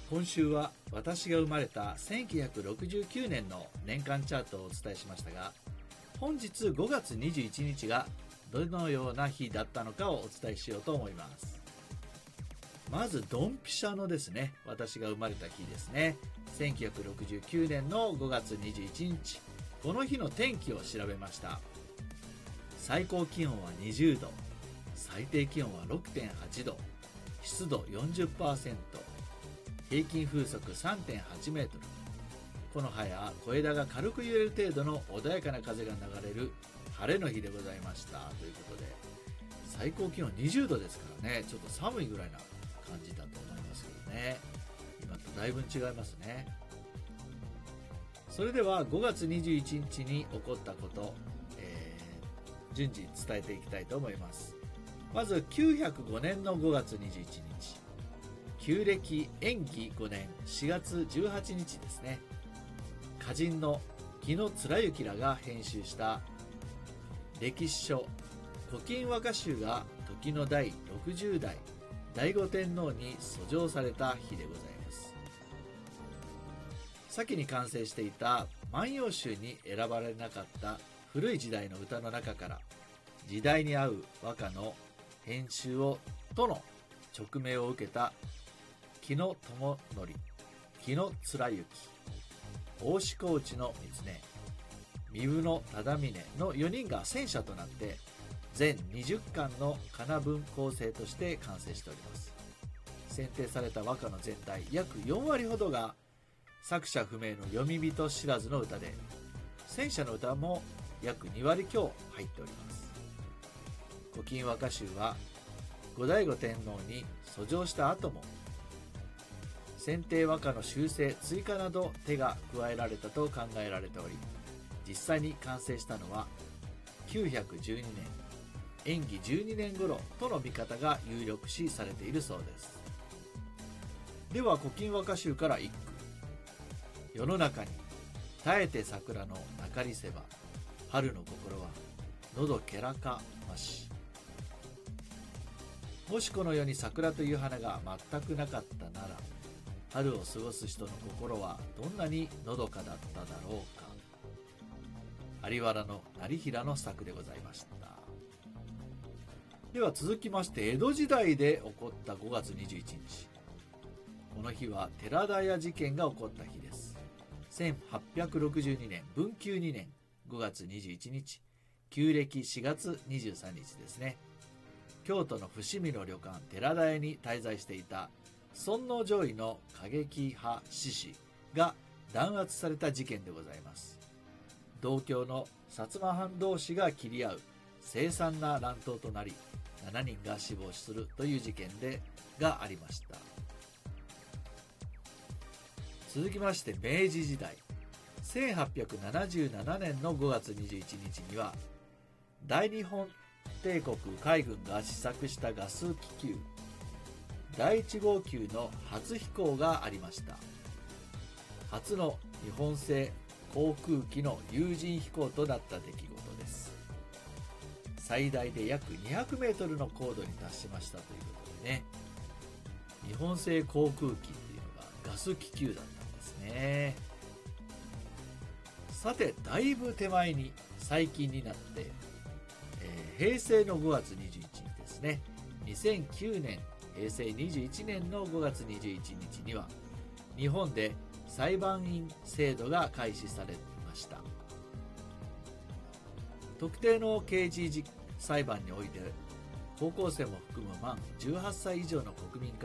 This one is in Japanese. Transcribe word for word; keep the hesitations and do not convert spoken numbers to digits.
今週は私が生まれたせんきゅうひゃくろくじゅうきゅうねんの年間チャートをお伝えしましたが、本日ごがつにじゅういちにちがどのような日だったのかをお伝えしようと思います。まずドンピシャのですね、私が生まれた日ですね。せんきゅうひゃくろくじゅうきゅうねんのごがつにじゅういちにち、この日の天気を調べました。最高気温はにじゅうど、最低気温は ろくてんはちど、湿度 よんじゅっパーセント、平均風速 さんてんはちメートル。木の葉や小枝が軽く揺れる程度の穏やかな風が流れる晴れの日でございましたということで、最高気温にじゅうどですからね、ちょっと寒いぐらいな感じだと思いますけどね。今とだいぶ違いますね。それではごがつにじゅういちにちに起こったこと、えー、順次伝えていきたいと思います。まずきゅうひゃくごねんのごがつにじゅういちにち、旧暦延紀ごねんしがつじゅうはちにちですね。歌人の紀貫之らが編集した歴史書「古今和歌集」が時の第ろくじゅうだい醍醐天皇に訴状された日でございます。先に完成していた万葉集に選ばれなかった古い時代の歌の中から時代に合う和歌の編集をとの勅命を受けた紀智則、紀貫之、大志高内の光圀、三宇忠峰のよにんが戦者となって全にじゅっかんの仮名文構成として完成しております。選定された和歌の全体約よんわりほどが作者不明の読み人知らずの歌で、戦者の歌も約にわり強入っております。古今和歌集は後醍醐天皇に訴状した後も選定和歌の修正追加など手が加えられたと考えられており、実際に完成したのはきゅうひゃくじゅうにねん延紀じゅうにねん頃との見方が有力視されているそうです。では古今和歌集から一句。世の中に絶えて桜のなかりせば、春の心は喉けらかまし。もしこの世に桜という花が全くなかったなら、春を過ごす人の心はどんなにのどかだっただろうか。有原の業平の作でございました。では続きまして江戸時代で起こったごがつにじゅういちにち。この日は寺田屋事件が起こった日です。せんはっぴゃくろくじゅうにねん文久にねんごがつにじゅういちにち、旧暦しがつにじゅうさんにちですね。京都の伏見の旅館寺田屋に滞在していた尊王攘夷の過激派志士が弾圧された事件でございます。同郷の薩摩藩同士が切り合う凄惨な乱闘となり、しちにんが死亡するという事件でがありました。続きまして明治時代、せんはっぴゃくななじゅうななねんのごがつにじゅういちにちには大日本帝国海軍が試作したガス気球だいいちごうきゅうの初飛行がありました。初の日本製航空機の有人飛行となった出来事です。最大で約にひゃくメートルの高度に達しましたということでね、日本製航空機っていうのがガス気球だったんですね。さてだいぶ手前に最近になって、えー、平成のごがつにじゅういちにちですね、にせんきゅうねんへいせいにじゅういちねんのごがつにじゅういちにちには日本で裁判員制度が開始されました。特定の刑事裁判において高校生も含む満じゅうはっさい以上の国民から